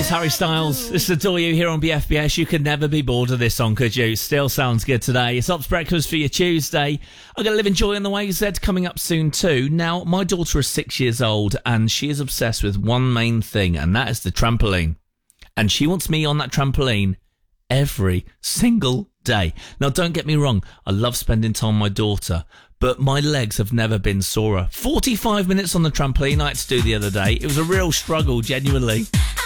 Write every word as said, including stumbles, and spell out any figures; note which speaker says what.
Speaker 1: Styles, Harry Styles. This is Adore You here on B F B S. You could never be bored of this song, could you? Still sounds good today. It's Ops Breakfast for your Tuesday. I'm going to live in joy on the way, Zed, coming up soon too. Now, my daughter is six years old and she is obsessed with one main thing, and that is the trampoline. And she wants me on that trampoline every single day. Now, don't get me wrong. I love spending time with my daughter, but my legs have never been sorer. forty-five minutes on the trampoline I had to do the other day. It was a real struggle, genuinely.